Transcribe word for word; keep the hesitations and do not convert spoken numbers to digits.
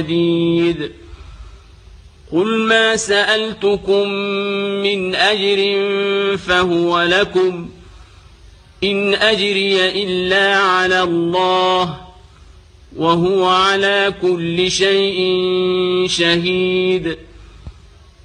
شديد قل ما سألتكم من أجر فهو لكم إن أجري إلا على الله وهو على كل شيء شهيد